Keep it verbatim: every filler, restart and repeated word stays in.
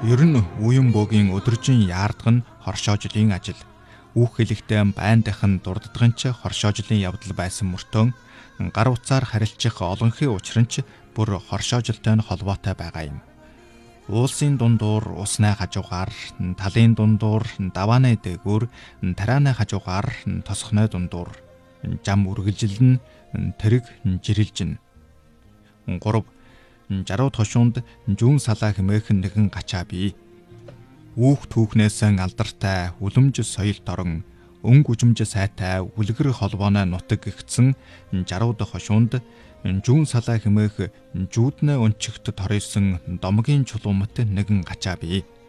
Ер нь үеийн бөгийн өдөржин яардаг нь хоршоожлын ажил. Үүх хэлэхдээ байн дахин дурддагын ч хоршоожлын явдал байсан мөртөө гар утсаар харилцах олонхын учран ч бүр хоршоожлтой нь холбоотой байгаа юм. Уулсын дундуур усны хажуугаар, талын дундуур давааны дээгүүр, тарааны хажуугаар тосхны дундуур жам үргэлжилнэ, тэрэг жирилжинэ. гурав жарууд хошуунд жүүн салаа хэмээх нэгэн гачаа бий. Үүх түүхнээс алдартай үлэмж соёлт орон өн гүжимж сайтай үлгэр холбооны нутаг гэгдсэн жарууд хошуунд жүүн салаа хэмээх жүүднэ өнчигт торьсон домгийн чулуумт нэгэн гачаа бий.